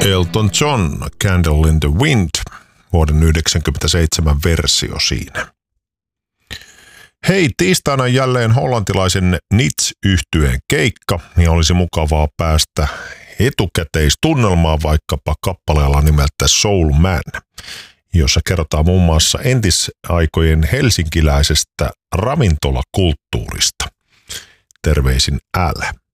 Elton John, Candle in the Wind, vuoden 1997 versio siinä. Hei, tiistaina jälleen hollantilaisen Nits-yhtyeen keikka, ja olisi mukavaa päästä etukäteistunnelmaan vaikkapa kappaleella nimeltä Soul Man, jossa kerrotaan muun muassa entisaikojen helsinkiläisestä ravintolakulttuurista. Terveisin L.